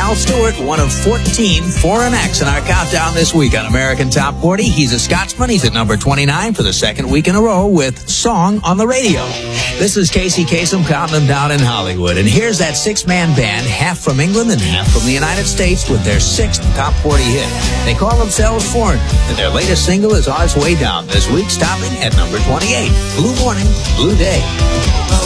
Al Stewart, one of 14 foreign acts in our countdown this week on American Top 40. He's a Scotsman. He's at number 29 for the second week in a row with Song on the Radio. This is Casey Kasem counting them down in Hollywood. And here's that six-man band, half from England and half from the United States, with their sixth Top 40 hit. They call themselves Foreign, and their latest single is on its way down this week, stopping at number 28. Blue Morning, Blue Day.